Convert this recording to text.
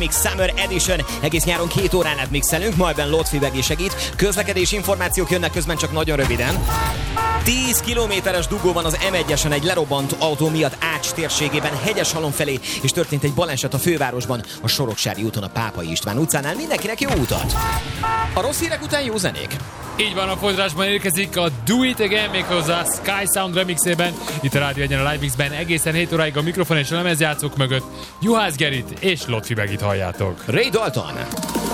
Mix Summer Edition. Egész nyáron 2 órán át mixelünk, ma ebben Lotfi Begi segít. Közlekedési információk jönnek közben, csak nagyon röviden. 10 kilométeres dugó van az M1-esen egy lerobbant autó miatt Ács térségében, Hegyeshalom felé, és történt egy baleset a fővárosban, a Soroksári úton a Pápai István utcánál. Mindenkinek jó utat! A rossz hírek után jó zenék. Így van, a folytatásban érkezik a Do It Again, méghozzá Sky Sound remixében. Itt a Rádió Egyen a Live Mixben egészen 7 óráig a mikrofon és a lemezjátszók mögött Juhász Gerit és Lotfi Begit halljátok. Ray Dalton.